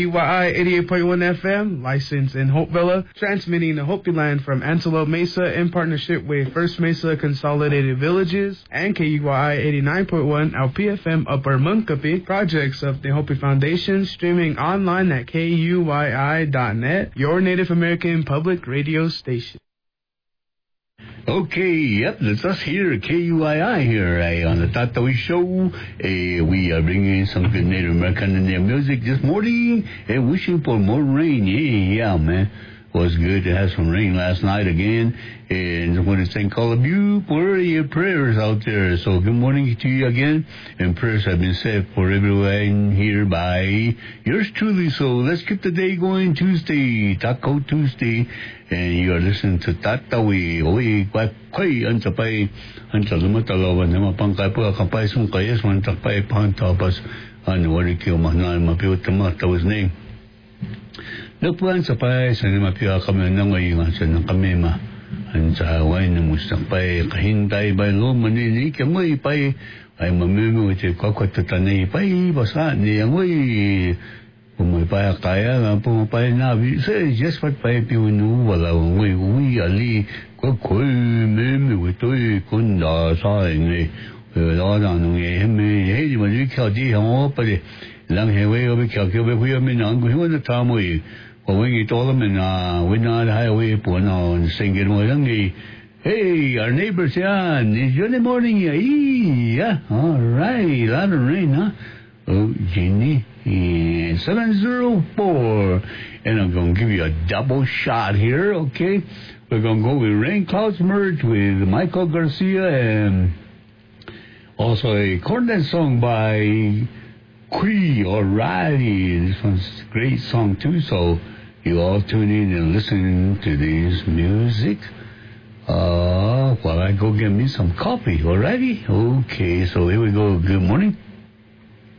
KUYI 88.1 FM, licensed in Hopevilla, transmitting the Hopi Land from Antelope Mesa in partnership with First Mesa Consolidated Villages and KUYI 89.1 LPFM Upper Munkapi, projects of the Hopi Foundation, streaming online at KUYI.net, your Native American public radio station. Okay, yep, that's us here at KUII here on the Tatawi Show. We are bringing some good Native American Indian music this morning and wishing for more rain. Yeah, man. It was good to have some rain last night again. And I want to thank all of you for your prayers out there. So good morning to you again. And prayers have been said for everyone here by yours truly. So let's keep the day going. Tuesday, Taco Tuesday. And you are listening to Tatawi. Oi, kwai antapai antalumatalawan na mapangkay po akapay sungkayas mantakpay pantapas anuwarikyo mahnal mapiutamatawas name. Nagpuan sa pay sa mapiwa kami nangayon sa ng kami ma ang sa away na mustakpay kahintay bay lo manini kamoy pay ay mamimu iti kwakwatatanay pay basa ni angoy pumapaya kaya nga pumapaya na say just what pay piwinu wala angoy uwi ali kwakoy mimi witoy kunda sa ingay wala na nung eheme hey di mali kadi hamo pare lang hewe obi kakyo be kuya min ang kuya na tamoy when you told them and we not highway po na singing mo lang hey, our neighbors yan, it's early morning yeah, all right, a lot of rain, huh? Oh, Jenny, 704, and I'm going to give you a double shot here, okay? We're going to go with Rain Clouds Merge with Michael Garcia and also a cornet song by Cree O'Reilly. This one's a great song too, so you all tune in and listen to this music while I go get me some coffee, alrighty? Okay, so here we go. Good morning.